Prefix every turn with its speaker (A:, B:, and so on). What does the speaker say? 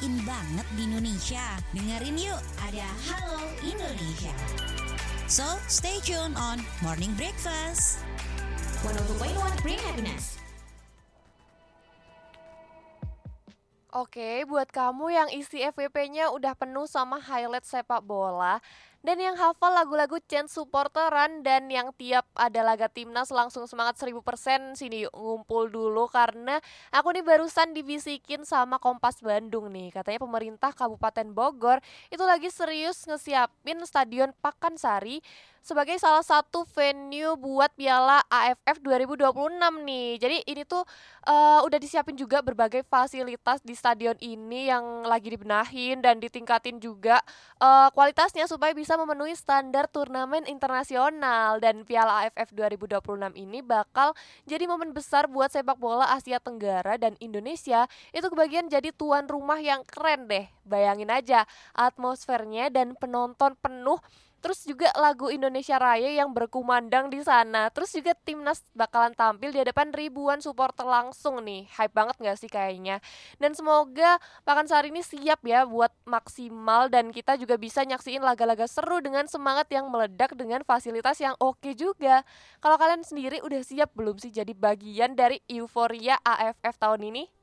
A: in banget di Indonesia. Dengerin yuk, ada Halo Indonesia. So, stay tuned on Morning Breakfast.
B: 102.1 Bring Happiness.
C: Oke, buat kamu yang isi FYP-nya udah penuh sama highlight sepak bola dan yang hafal lagu-lagu chant supporteran dan yang tiap ada laga timnas langsung semangat 1000%, sini yuk ngumpul dulu karena aku nih barusan dibisikin sama Kompas Bandung nih. Katanya pemerintah Kabupaten Bogor itu lagi serius ngesiapin Stadion Pakansari sebagai salah satu venue buat Piala AFF 2026 nih. Jadi ini tuh udah disiapin juga berbagai fasilitas di stadion ini yang lagi dibenahin dan ditingkatin juga kualitasnya supaya bisa memenuhi standar turnamen internasional. Dan Piala AFF 2026 ini bakal jadi momen besar buat sepak bola Asia Tenggara dan Indonesia itu kebagian jadi tuan rumah yang keren deh. Bayangin aja atmosfernya dan penonton penuh. Terus juga lagu Indonesia Raya yang berkumandang di sana. Terus juga timnas bakalan tampil di hadapan ribuan supporter langsung nih. Hype banget gak sih kayaknya? Dan semoga Pakansari ini siap ya buat maksimal dan kita juga bisa nyaksiin laga-laga seru dengan semangat yang meledak dengan fasilitas yang oke juga. Kalau kalian sendiri udah siap belum sih jadi bagian dari euforia AFF tahun ini?